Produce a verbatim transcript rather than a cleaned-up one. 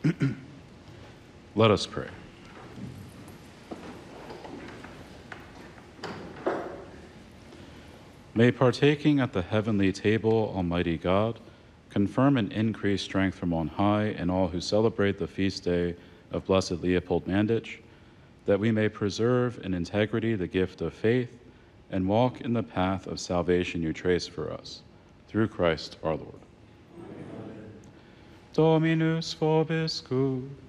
Let us pray. May partaking at the heavenly table, Almighty God, confirm and increase strength from on high in all who celebrate the feast day of Blessed Leopold Mandich, that we may preserve in integrity the gift of faith and walk in the path of salvation you trace for us. Through Christ our Lord. Amen. Dominus vobiscum.